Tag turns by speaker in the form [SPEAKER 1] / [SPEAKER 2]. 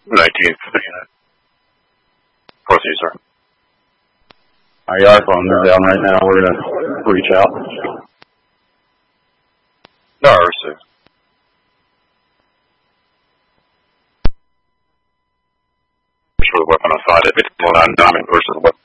[SPEAKER 1] 19th. Proceed, sir.
[SPEAKER 2] Our phone is down right now. We're going to reach out.
[SPEAKER 1] No, I received. For the weapon on side, it's 109 versus what?